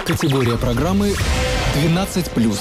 Категория программы 12+.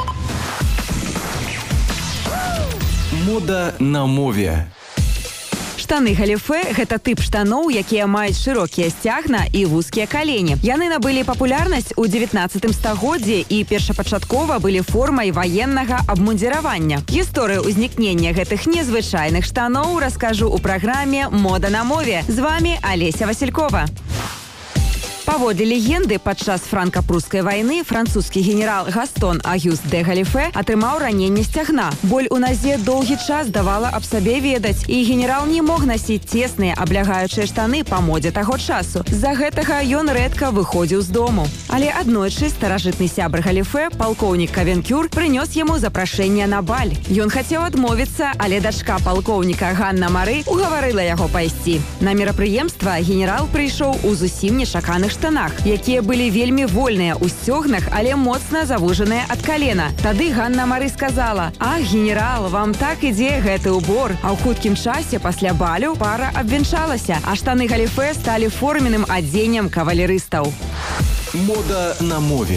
Мода на мове. Штаны галіфе – гэта тып штаноў, якія маюць шырокія сцягна і вузкія калені. Яны набылі папулярнасць у 19 стагоддзі і першапачаткова былі формай ваеннага абмундзіравання. Гісторыю ўзнікнення гэтых незвычайных штаноў раскажу ў праграме «Мода на мове». З вами Олеся Василькова. Паводле легенды, падчас франка-прускай вайны французскі генерал Гастон Агюст де Галіфе атрымаў раненне сцягна. Боль у назе доўгі час давала аб сабе ведаць, і генерал не мог насіць цесныя аблягаючыя штаны па модзе таго часу. З-за гэтага ён рэдка выходзіў з дому. Але аднойчы старажытны сябр Галіфе, палкоўнік Кавенкюр, прынёс яму запрашэнне на баль. Ён хацеў адмовіцца, але дачка палкоўніка Ганна Мары угаварыла яго пайсці. На мерапрыемства генерал прыйшоў у зусім нечаканых штанах, якія былі вельмі вольныя ў сцёгнах, але моцна завужаныя ад калена. Тады Ганна Мары сказала: «Ах, генерал, вам так ідзе гэты ўбор». А ў хуткім часе пасля балю пара абвянчалася, а штаны галіфе сталі форменным адзеннем кавалерыстаў. Мода на мове.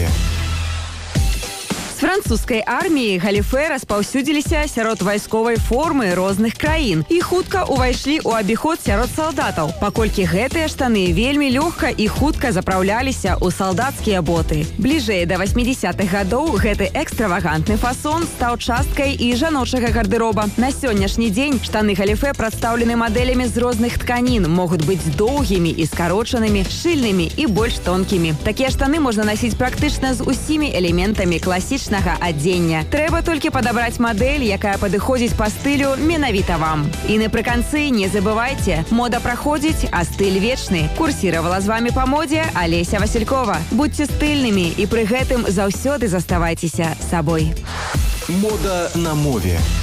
З французскай арміі галіфе распаўсюдзіліся сярод вайсковай формы розных краін і хутка ўвайшлі ў абіход сярод салдатаў, паколькі гэтыя штаны вельмі лёгка і хутка запраўляліся ў салдацкія боты. Бліжэй да 80-х гадоў гэты экстравагантны фасон стаў часткай і жаночага гардыроба. На сённяшні дзень штаны галіфе прадстаўлены мадэлямі з розных тканін, могуць быць доўгімі і скарочанымі, шчыльнымі і больш тонкімі. Такія штаны можна насіць практычна з усімі элементамі класічнага адзення. Трэба толькі падабраць мадэль, якая падыходзіць па стылю менавіта вам. І напрыканцы не забывайце, мода праходзіць, а стыль вечны. Курсіравала з вами па модзе Олеся Василькова. Будьце стыльнымі і пры гэтым заўсёды заставайцеся сабой. Мода на мове.